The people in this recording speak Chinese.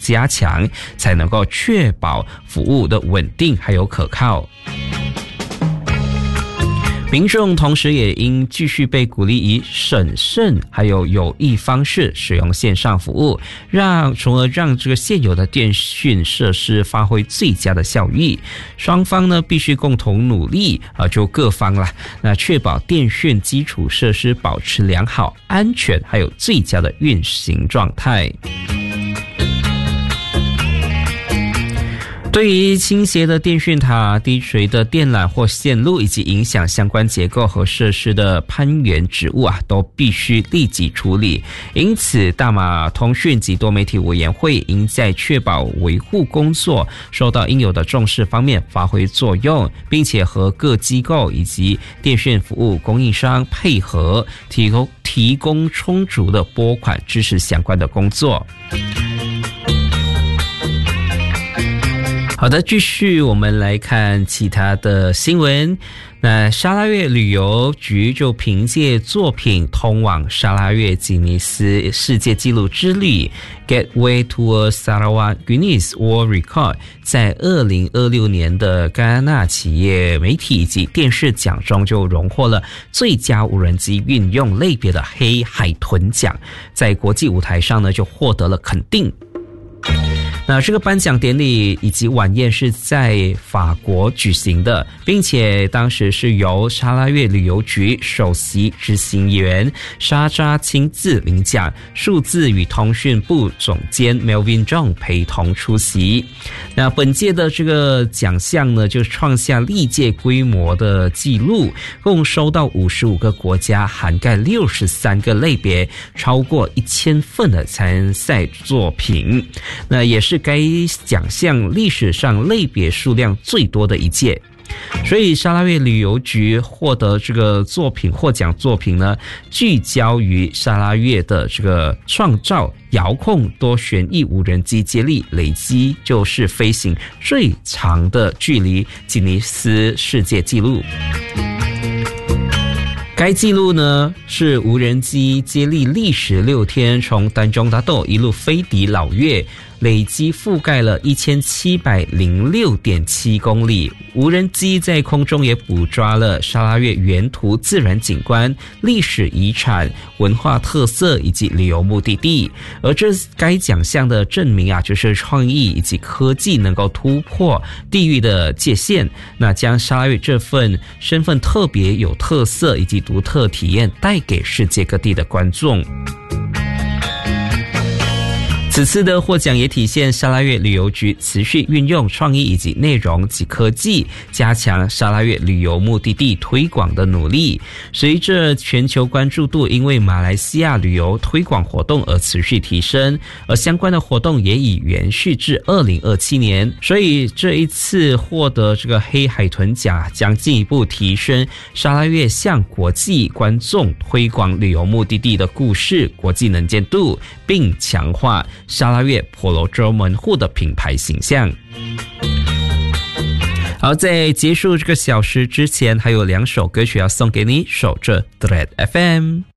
加强，才能够确保服务的稳定还有可靠。民众同时也应继续被鼓励以审慎还有有益方式使用线上服务，从而让这个现有的电讯设施发挥最佳的效益。双方呢必须共同努力就各方啦，那确保电讯基础设施保持良好、安全还有最佳的运行状态。对于倾斜的电讯塔、低垂的电缆或线路，以及影响相关结构和设施的攀援植物都必须立即处理。因此，大马通讯及多媒体委员会应在确保维护工作受到应有的重视方面发挥作用，并且和各机构以及电讯服务供应商配合，提供充足的拨款支持相关的工作。好的，继续我们来看其他的新闻。那沙拉越旅游局就凭借作品通往沙拉越吉尼斯世界纪录之旅 Gateway to Sarawak Guinness World Record 在2026年的戛纳企业媒体以及电视奖中就荣获了最佳无人机运用类别的黑海豚奖，在国际舞台上呢就获得了肯定。那这个颁奖典礼以及晚宴是在法国举行的，并且当时是由沙拉越旅游局首席执行员沙扎亲自领奖，数字与通讯部总监 Melvin Zhong 陪同出席。那本届的这个奖项呢，就创下历届规模的纪录，共收到55个国家，涵盖63个类别，超过1000份的参赛作品。那也是该奖项历史上类别数量最多的一届。所以沙拉越旅游局获得这个作品获奖作品呢，聚焦于沙拉越的这个创造遥控多旋翼无人机接力，累积就是飞行最长的距离吉尼斯世界纪录。该纪录呢是无人机接力历时6天，从丹中达豆一路飞抵老越，累积覆盖了1706.7公里。无人机在空中也捕捉了沙拉越沿途自然景观、历史遗产、文化特色以及旅游目的地。而该奖项的证明就是创意以及科技能够突破地域的界限，那将沙拉越这份身份特别有特色以及独特体验带给世界各地的观众。此次的获奖也体现沙拉越旅游局持续运用创意以及内容及科技，加强沙拉越旅游目的地推广的努力。随着全球关注度因为马来西亚旅游推广活动而持续提升，而相关的活动也已延续至2027年，所以这一次获得这个黑海豚奖，将进一步提升沙拉越向国际观众推广旅游目的地的故事国际能见度，并强化沙拉越婆罗洲门户的品牌形象。好，在结束这个小时之前，还有2首歌曲要送给你，守着 Dread FM。